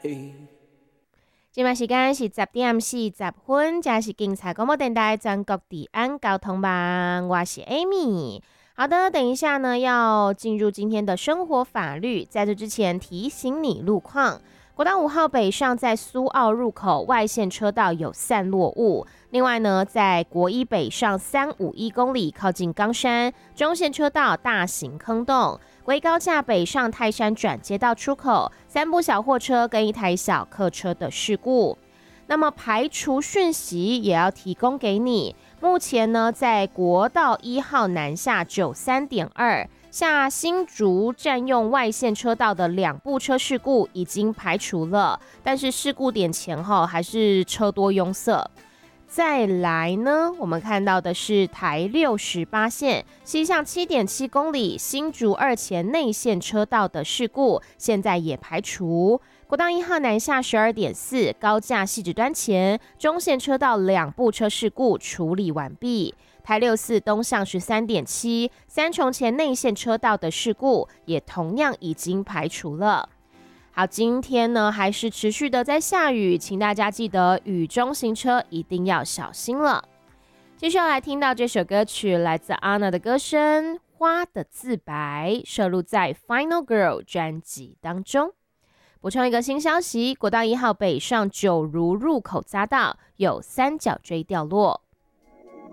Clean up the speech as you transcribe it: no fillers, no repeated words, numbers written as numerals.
现在时间是10:40，这是警察广播电台全国治安交通网，我是 Amy。好的，等一下呢要进入今天的生活法律，在这之前提醒你路况。国道5号北上在苏澳入口外线车道有散落物，另外呢在国一北上351公里靠近冈山中线车道大型坑洞，国一高架北上泰山转接道出口3部小货车跟1台小客车的事故。那么排除讯息也要提供给你，目前呢在国道1号南下93.2下新竹占用外线车道的2部车事故已经排除了，但是事故点前后还是车多拥塞。再来呢，我们看到的是台68线西向7.7公里新竹2前内线车道的事故，现在也排除。国道1号南下12.4高架汐止端前中线车道2部车事故处理完毕。台64东向13.7三重前内线车道的事故也同样已经排除了。好，今天呢还是持续的在下雨，请大家记得雨中行车一定要小心了。接下来听到这首歌曲，来自 Anna 的歌声《花的自白》，收录在 Final Girl 专辑当中。补充一个新消息，国道1号北上九如入口匝道有3角锥掉落。